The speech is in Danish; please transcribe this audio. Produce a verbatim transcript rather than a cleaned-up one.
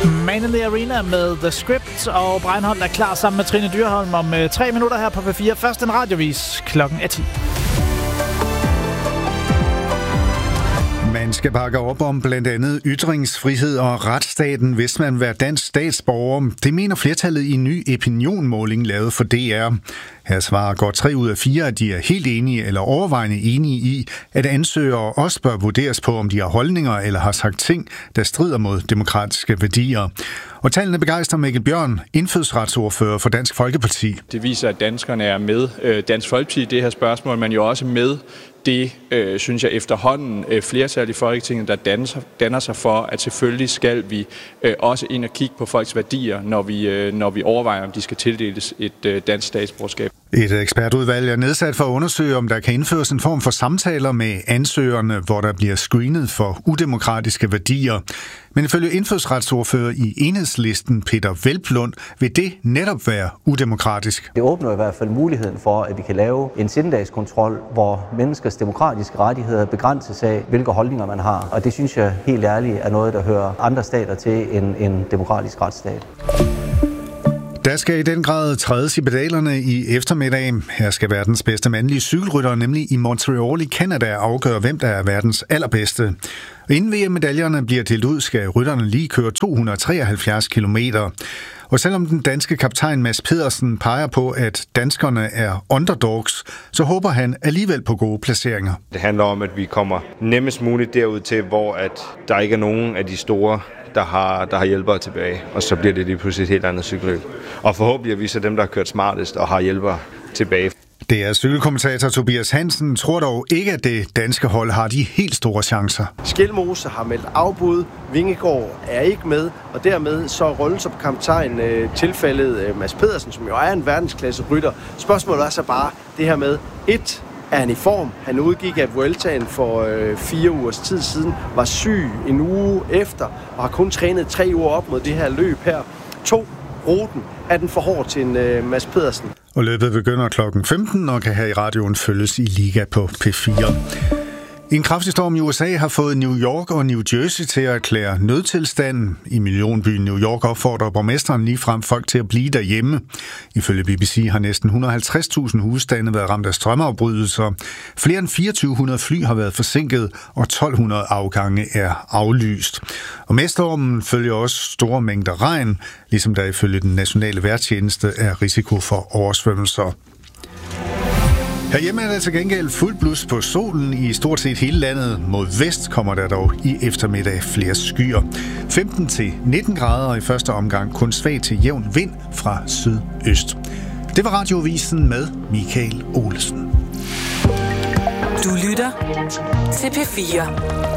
Man in the Arena med The Script, og Breinholt er klar sammen med Trine Dyrholm om øh, tre minutter her på P fire. Først en radiovis klokken er ti. Man skal bakke op om blandt andet ytringsfrihed og retsstaten, hvis man vil være dansk statsborger. Det mener flertallet i en ny opinionmåling lavet for D R. Her svarer godt tre ud af fire, at de er helt enige eller overvejende enige i, at ansøgere også bør vurderes på, om de har holdninger eller har sagt ting, der strider mod demokratiske værdier. Og tallene begejstrer Mikkel Bjørn, indfødsretsordfører for Dansk Folkeparti. Det viser, at danskerne er med Dansk Folkeparti i det her spørgsmål, men jo også med det, øh, synes jeg, efterhånden øh, flertal i Folketinget, der danner, danner sig for, at selvfølgelig skal vi øh, også ind og kigge på folks værdier, når vi, øh, når vi overvejer, om de skal tildeles et øh, dansk statsborgerskab. Et ekspertudvalg er nedsat for at undersøge, om der kan indføres en form for samtaler med ansøgerne, hvor der bliver screenet for udemokratiske værdier. Men ifølge indfødsretsordfører i Enhedslisten, Peter Hvelplund, vil det netop være udemokratisk. Det åbner i hvert fald muligheden for, at vi kan lave en sindedagskontrol, hvor menneskers demokratiske rettigheder begrænses af, hvilke holdninger man har. Og det synes jeg helt ærligt er noget, der hører andre stater til end en demokratisk retsstat. Der skal i den grad trædes i pedalerne i eftermiddag. Her skal verdens bedste mandlige cykelrytter, nemlig i Montreal i Canada, afgøre, hvem der er verdens allerbedste. Og inden V M-medaljerne bliver delt ud, skal rytterne lige køre to hundrede og treoghalvfjerds kilometer. Og selvom den danske kaptajn Mads Pedersen peger på, at danskerne er underdogs, så håber han alligevel på gode placeringer. Det handler om, at vi kommer nemmest muligt derud til, hvor at der ikke er nogen af de store, der har, der har hjælpere tilbage. Og så bliver det lige pludselig et helt andet cykelløb. Og forhåbentlig er vi så dem, der har kørt smartest og har hjælpere tilbage. Det er cykelkommentator Tobias Hansen, tror dog ikke, at det danske hold har de helt store chancer. Skelmose har meldt afbud, Vingegaard er ikke med, og dermed så er rollen som kaptajn øh, tilfældet øh, Mads Pedersen, som jo er en verdensklasse rytter. Spørgsmålet er så bare det her med, et, er han i form? Han udgik af Vueltaen for øh, fire ugers tid siden, var syg en uge efter, og har kun trænet tre uger op mod det her løb her. To, ruten, er den for hård til en øh, Mads Pedersen? Og løbet begynder klokken femten og kan her i radioen følges i Liga på P fire. En kraftig storm i U S A har fået New York og New Jersey til at erklære nødtilstanden. I millionbyen New York opfordrer borgmesteren ligefrem folk til at blive derhjemme. Ifølge B B C har næsten et hundrede og halvtreds tusind husstande været ramt af strømafbrydelser. Flere end to tusind fire hundrede fly har været forsinket, og tolv hundrede afgange er aflyst. Og med stormen følger også store mængder regn, ligesom der ifølge den nationale vejrtjeneste er risiko for oversvømmelser. Herhjemme er der til gengæld fuld blus på solen i stort set hele landet. Mod vest kommer der dog i eftermiddag flere skyer. femten til nitten grader, og i første omgang kun svag til jævn vind fra sydøst. Det var Radioavisen med Michael Olesen. Du lytter til P fire.